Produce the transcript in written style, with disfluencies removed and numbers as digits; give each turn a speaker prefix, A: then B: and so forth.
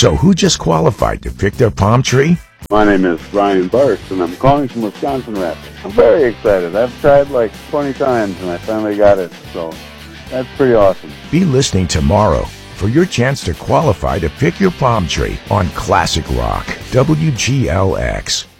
A: So who just qualified to pick their palm tree?
B: My name is Ryan Burst, and I'm calling from Wisconsin Rapids. I'm very excited. I've tried like 20 times, and I finally got it, so that's pretty awesome.
A: Be listening tomorrow for your chance to qualify to pick your palm tree on Classic Rock, WGLX.